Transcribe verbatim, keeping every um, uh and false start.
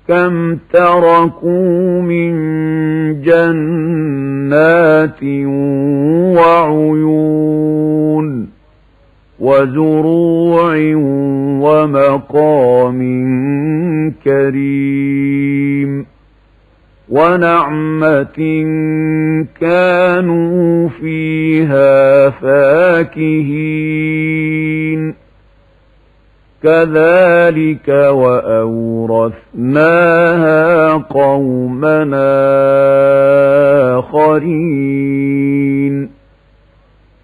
كم تركوا من جنات وعيون وزروع ومقام كريم ونعمة كانوا فيها فاكهين كذلك وأورثناها قومنا آخرين.